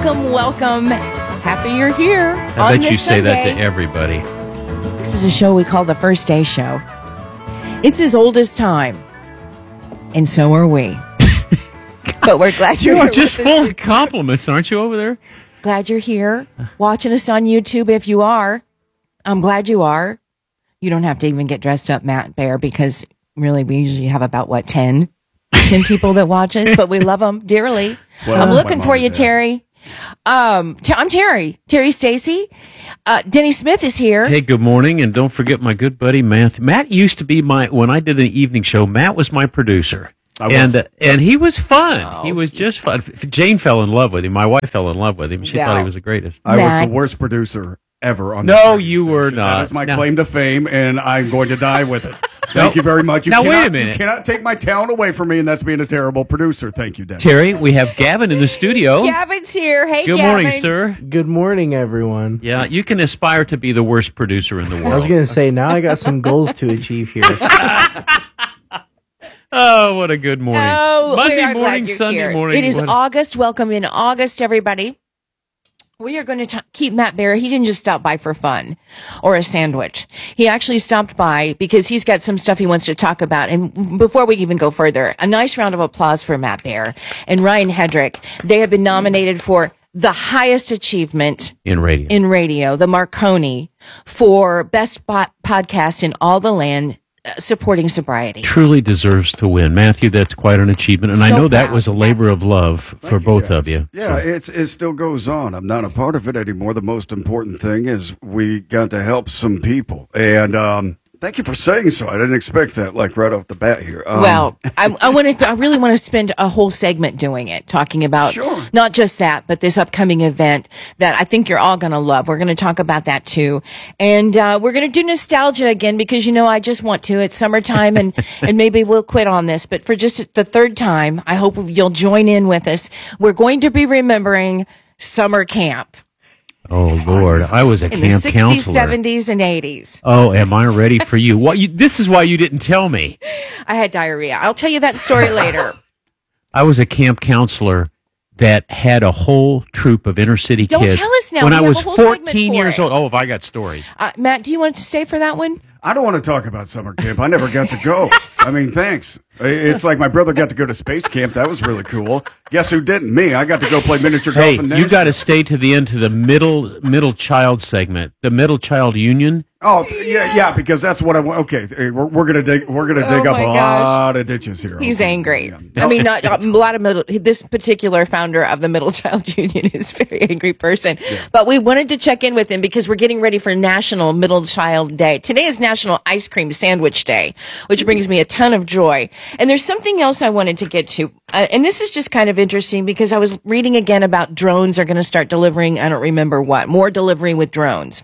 welcome. Happy you're here. I bet you say that to everybody. This is a show we call the First Day Show. It's as old as time, and so are we. But we're glad you're here. You're just full of compliments, aren't you, over there? Glad you're here, watching us on YouTube. If you are, I'm glad you are. You don't have to even get dressed up, Matt Bear, because really we usually have about, 10 people that watch us, but we love them dearly. Well, I'm looking for you, Terry. I'm Terry Stacy. Denny Smith is here. Hey, good morning, and don't forget my good buddy Matt. Matt used to be when I did an evening show, Matt was my producer. And he was fun. Oh, he was just fun. Jane fell in love with him. My wife fell in love with him. She thought he was the greatest. I was the worst producer ever on No, you were not. That is my claim to fame, and I'm going to die with it. Thank you very much. Wait a minute. You cannot take my talent away from me, and that's being a terrible producer. Thank you, Dennis. Terry, we have Gavin in the studio. Gavin's here. Hey, Good Gavin. morning, sir. Good morning, everyone. Yeah, you can aspire to be the worst producer in the world. I was going to say, now I got some goals to achieve here. Oh, what a good morning. Oh, we Monday are glad morning, you're Sunday here. morning. It is August. Welcome in August, everybody. We are going to keep Matt Bear. He didn't just stop by for fun or a sandwich. He actually stopped by because he's got some stuff he wants to talk about. And before we even go further, a nice round of applause for Matt Bear and Ryan Hedrick. They have been nominated for the highest achievement in radio, the Marconi, for best podcast in all the land. Supporting sobriety. Truly deserves to win. Matthew, that's quite an achievement. And I know that was a labor of love for both of you. Yeah, it still goes on. I'm not a part of it anymore. The most important thing is we got to help some people. And thank you for saying so. I didn't expect that, right off the bat here. Well, I really want to spend a whole segment doing it, talking about not just that, but this upcoming event that I think you're all going to love. We're going to talk about that too. And we're going to do nostalgia again because, I just want to. It's summertime and maybe we'll quit on this. But for just the third time, I hope you'll join in with us. We're going to be remembering summer camp. Oh, Lord. I was a in camp the 60s, counselor. 70s, and 80s. Oh, am I ready for you? This is why you didn't tell me. I had diarrhea. I'll tell you that story later. I was a camp counselor that had a whole troop of inner city kids. Don't tell us now. When We I have was a whole segment 14 for years it. old. Oh, if I got stories. Matt, do you want to stay for that one? I don't want to talk about summer camp. I never got to go. I mean, thanks. It's like my brother got to go to space camp. That was really cool. Guess who didn't? Me. I got to go play miniature golf. Hey, in you Nashville. got to stay to the end to the middle child segment, the middle child union. Oh, yeah, because that's what I want. Okay, we're gonna dig up a lot of ditches here. He's okay. angry. Yeah. I mean, not a lot of this particular founder of the Middle Child Union is a very angry person. Yeah. But we wanted to check in with him because we're getting ready for National Middle Child Day. Today is National Ice Cream Sandwich Day, which brings me a ton of joy. And there's something else I wanted to get to. And this is just kind of interesting because I was reading again about drones are going to start delivering, I don't remember what, more delivery with drones.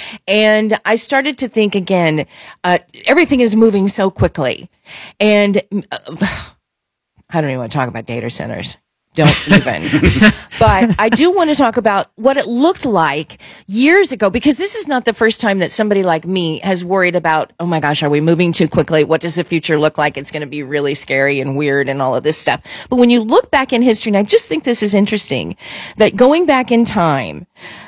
And I started to think again, everything is moving so quickly. And I don't even want to talk about data centers. Don't even. But I do want to talk about what it looked like years ago, because this is not the first time that somebody like me has worried about, oh my gosh, are we moving too quickly? What does the future look like? It's going to be really scary and weird and all of this stuff. But when you look back in history, and I just think this is interesting, that going back in time,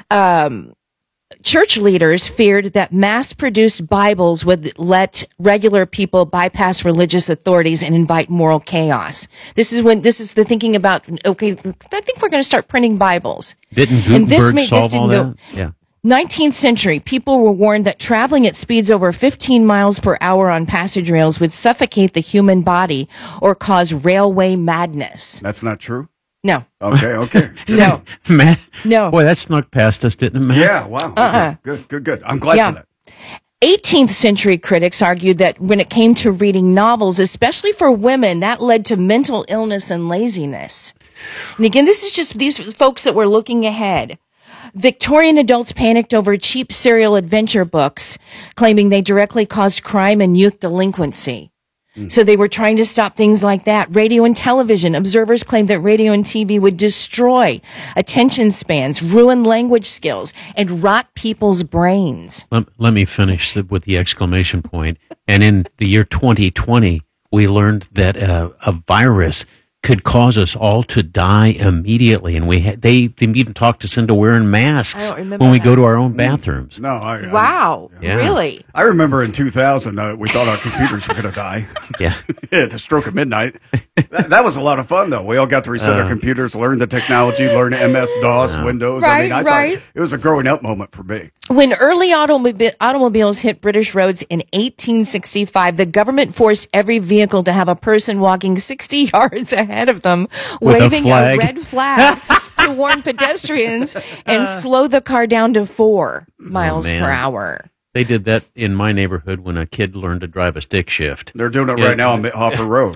church leaders feared that mass-produced Bibles would let regular people bypass religious authorities and invite moral chaos. This is the thinking about, okay, I think we're going to start printing Bibles. Didn't Gutenberg solve all that? Yeah. 19th century, people were warned that traveling at speeds over 15 miles per hour on passage rails would suffocate the human body or cause railway madness. That's not true? No. Okay. No. Matt? No. Boy, that snuck past us, didn't it, Matt? Yeah, wow. Okay. Good. I'm glad for that. 18th century critics argued that when it came to reading novels, especially for women, that led to mental illness and laziness. And again, this is just these folks that were looking ahead. Victorian adults panicked over cheap serial adventure books, claiming they directly caused crime and youth delinquency. So they were trying to stop things like that. Radio and television. Observers claimed that radio and TV would destroy attention spans, ruin language skills, and rot people's brains. Let me finish with the exclamation point. And in the year 2020, we learned that a virus could cause us all to die immediately, and they even talked us into wearing masks when we go to our own bathrooms. No, wow, Yeah. really? I remember in 2000, we thought our computers were going to die. Yeah. At the stroke of midnight. That was a lot of fun, though. We all got to reset our computers, learn the technology, learn MS-DOS, Windows. Right, I right. thought it was a growing up moment for me. When early automobiles hit British roads in 1865, the government forced every vehicle to have a person walking 60 yards ahead of them, With a waving a flag. red flag to warn pedestrians and slow the car down to 4 miles man. per hour. They did that in my neighborhood when a kid learned to drive a stick shift. They're doing it Yeah. right now on Hoffer Road.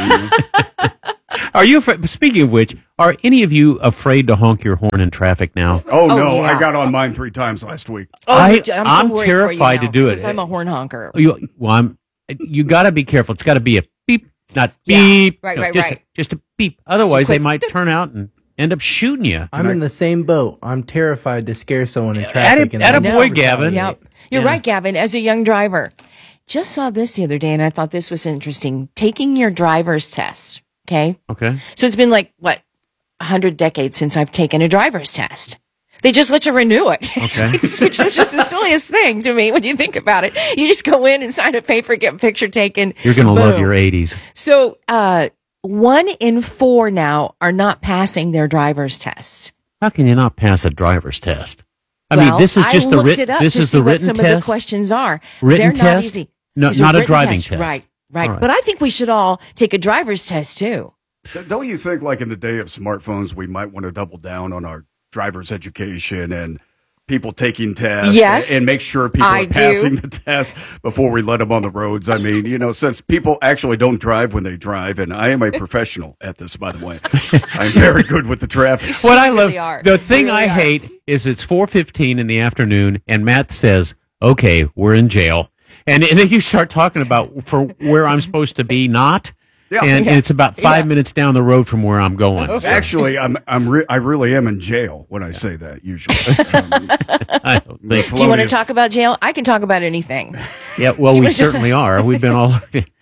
Are you afraid? Speaking of which, are any of you afraid to honk your horn in traffic now? Oh, no, yeah. I got on mine 3 times last week. I'm I'm so worried terrified for you to do it. because I'm a horn honker. You got to be careful. It's got to be a beep, not Yeah. beep. Right, No, right, just right. just a beep. Otherwise, they quick. might turn out and end up shooting you. I'm in the same boat. I'm terrified to scare someone in traffic. and atta then boy, retaliate. Gavin. Yep. You're right, Gavin. As a young driver, just saw this the other day, and I thought this was interesting. Taking your driver's test. Okay. Okay. So it's been 100 decades since I've taken a driver's test. They just let you renew it. Okay. Which is just the silliest thing to me when you think about it. You just go in and sign a paper, get a picture taken. You're going to love boom. your 80s. So, 1 in 4 now are not passing their driver's test. How can you not pass a driver's test? I Well, mean, this is just I the looked written. it up This to is see the what written some of the test. questions are. Written They're not test? easy. No, These are not a written driving tests. test. Right. All right. But I think we should all take a driver's test too. Don't you think, in the day of smartphones, we might want to double down on our driver's education and people taking tests? Yes. And make sure people I are passing the test before we let them on the roads. I mean, since people actually don't drive when they drive, and I am a professional at this, by the way. I'm very good with the traffic. What I You love, really are. the You thing really I are. hate is it's 4:15 in the afternoon, and Matt says, "Okay, we're in jail," and then you start talking about for where I'm supposed to be, not. Yeah. And it's about 5 minutes down the road from where I'm going. So, Actually, I really am in jail when I say that, usually. I don't think. Do you want to talk about jail? I can talk about anything. Yeah, well, we certainly are. We've been all.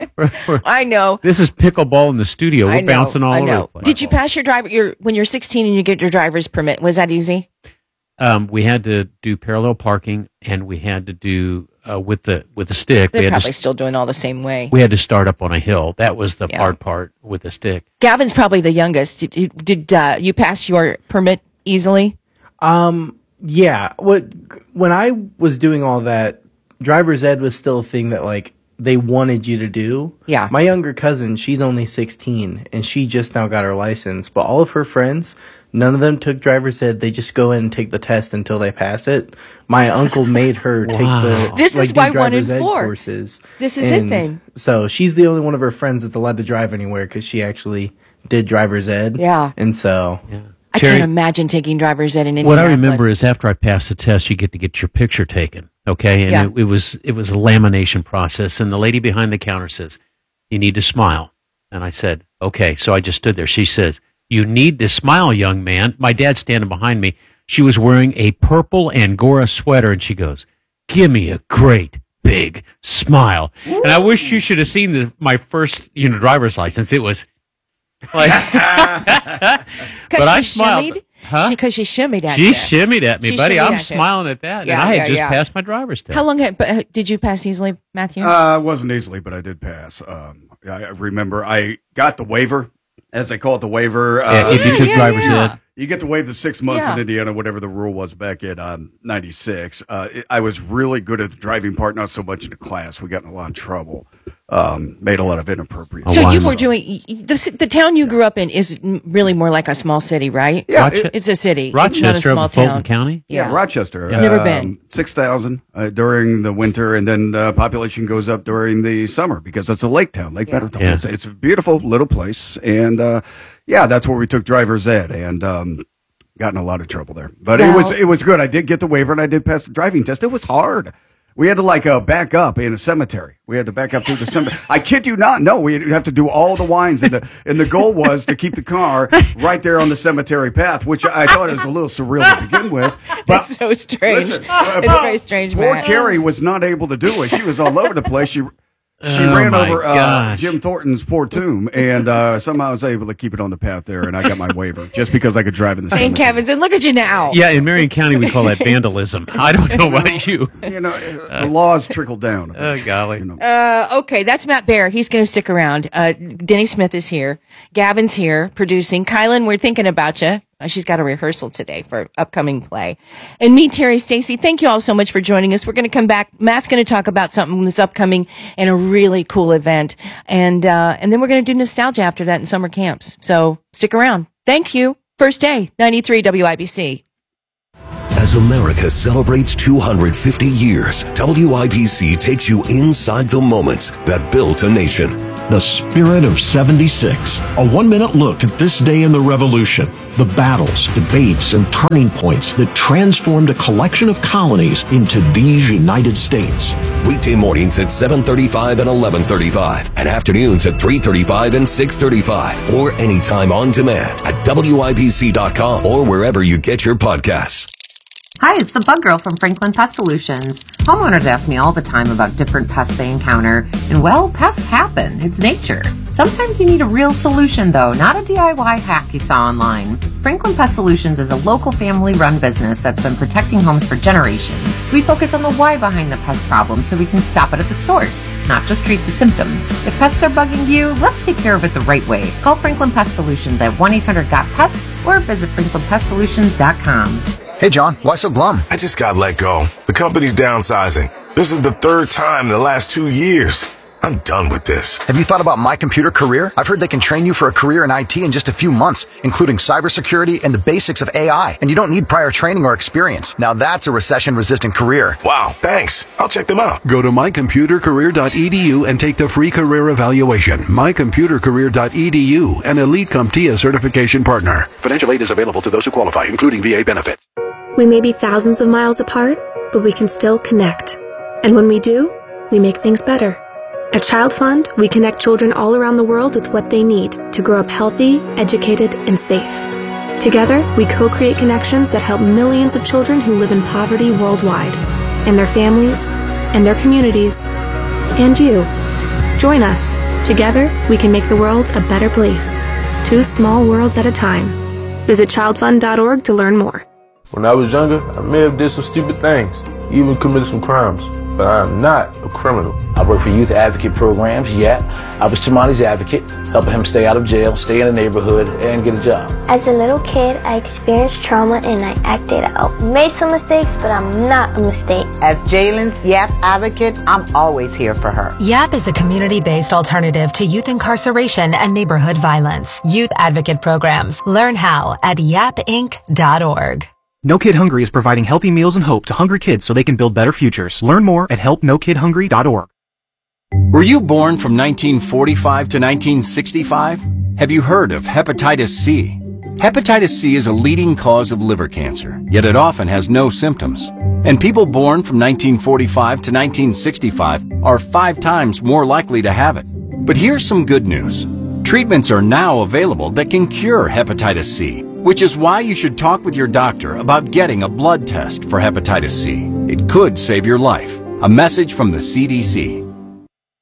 I know. This is pickleball in the studio. We're I know. bouncing all I over know. the place. Did you pass when you're 16 and you get your driver's permit? Was that easy? We had to do parallel parking, and we had to do with the stick. They're we had probably to, still doing all the same way. we had to start up on a hill. That was the Yeah. hard part with the stick. Gavin's probably the youngest. Did you pass your permit easily? Yeah. When I was doing all that, driver's ed was still a thing that they wanted you to do. Yeah. My younger cousin, she's only 16 and she just now got her license, but all of her friends, none of them took driver's ed. They just go in and take the test until they pass it. My uncle made her take the This is do why 1 in driver's ed 4. courses. This is it And then. So she's the only one of her friends that's allowed to drive anywhere because she actually did driver's ed. Yeah. And so I Terry, can't imagine taking driver's ed in what I Indianapolis. remember is after I passed the test, you get your picture taken. Okay, and Yeah. it was a lamination process, and the lady behind the counter says, "You need to smile," and I said, "Okay." So I just stood there. She says, "You need to smile, young man." My dad's standing behind me. She was wearing a purple Angora sweater, and she goes, "Give me a great big smile." And I wish you should have seen my first driver's license. It was like, but I smiled. Huh? Because she shimmied at She you. shimmied at me, She buddy. shimmied I'm at you. smiling at that. Yeah, and I yeah, had just yeah. passed my driver's test. How long did you pass easily, Matthew? It wasn't easily, but I did pass. I remember I got the waiver, as they call it, the waiver. If you took yeah, driver's yeah. ed. You get to waive the 6 months Yeah. in Indiana, whatever the rule was back in 96. I was really good at the driving part, not so much in the class. We got in a lot of trouble. Made a lot of inappropriate so you wow. were doing the town you grew up in is really more like a small city, right? Yeah, Roche- It's a city. Rochester it's not a small of Fulton town. County. Yeah, Rochester. Never been. 6,000 during the winter, and then population goes up during the summer because it's a lake town, Lake Betterton. Yeah. It's a beautiful little place, and that's where we took driver's ed, and got in a lot of trouble there. But it was good. I did get the waiver, and I did pass the driving test. It was hard. We had to back up in a cemetery. We had to back up through the cemetery. I kid you not. No, we have to do all the winds, and the goal was to keep the car right there on the cemetery path, which I thought was a little surreal to begin with. But It's so strange. listen, It's very strange, poor man. Carrie was not able to do it. She was all over the place. She ran over Jim Thornton's poor tomb, and somehow I was able to keep it on the path there, and I got my waiver just because I could drive in the St. Kevin's, and look at you now. Yeah, in Marion County, we call that vandalism. I don't know about you. You know, the laws trickle down. Oh, golly. You know. Okay, that's Matt Bear. He's going to stick around. Denny Smith is here. Gavin's here producing. Kylan, we're thinking about you. She's got a rehearsal today for upcoming play. And me, Terry Stacy, thank you all so much for joining us. We're going to come back. Matt's going to talk about something that's upcoming and a really cool event. And then we're going to do nostalgia after that in summer camps. So stick around. Thank you. First day, 93 WIBC. As America celebrates 250 years, WIBC takes you inside the moments that built a nation. The Spirit of 76. A 1-minute look at this day in the Revolution. The battles, debates, and turning points that transformed a collection of colonies into these United States. Weekday mornings at 7:35 and 11:35, and afternoons at 3:35 and 6:35, or anytime on demand at WIBC.com or wherever you get your podcasts. Hi, it's the Bug Girl from Franklin Pest Solutions. Homeowners ask me all the time about different pests they encounter, and well, pests happen. It's nature. Sometimes you need a real solution, though, not a DIY hack you saw online. Franklin Pest Solutions is a local family-run business that's been protecting homes for generations. We focus on the why behind the pest problem so we can stop it at the source, not just treat the symptoms. If pests are bugging you, let's take care of it the right way. Call Franklin Pest Solutions at 1-800-GOT-PEST or visit franklinpestsolutions.com. Hey, John, why so glum? I just got let go. The company's downsizing. This is the third time in the last 2 years. I'm done with this. Have you thought about My Computer Career? I've heard they can train you for a career in IT in just a few months, including cybersecurity and the basics of AI. And you don't need prior training or experience. Now that's a recession-resistant career. Wow, thanks. I'll check them out. Go to mycomputercareer.edu and take the free career evaluation. Mycomputercareer.edu, an Elite CompTIA certification partner. Financial aid is available to those who qualify, including VA benefits. We may be thousands of miles apart, but we can still connect. And when we do, we make things better. At Child Fund, we connect children all around the world with what they need to grow up healthy, educated, and safe. Together, we co-create connections that help millions of children who live in poverty worldwide, and their families, and their communities, and you. Join us. Together, we can make the world a better place. 2 small worlds at a time. Visit childfund.org to learn more. When I was younger, I may have did some stupid things, even committed some crimes, but I am not a criminal. I work for youth advocate programs, YAP. I was Tamani's advocate, helping him stay out of jail, stay in the neighborhood, and get a job. As a little kid, I experienced trauma and I acted out. Made some mistakes, but I'm not a mistake. As Jalen's YAP advocate, I'm always here for her. YAP is a community-based alternative to youth incarceration and neighborhood violence. Youth advocate programs. Learn how at yapinc.org. No Kid Hungry is providing healthy meals and hope to hungry kids so they can build better futures. Learn more at helpnokidhungry.org. Were you born from 1945 to 1965? Have you heard of hepatitis C? Hepatitis C is a leading cause of liver cancer, yet it often has no symptoms. And people born from 1945 to 1965 are 5 times more likely to have it. But here's some good news. Treatments are now available that can cure hepatitis C, which is why you should talk with your doctor about getting a blood test for hepatitis C. It could save your life. A message from the CDC.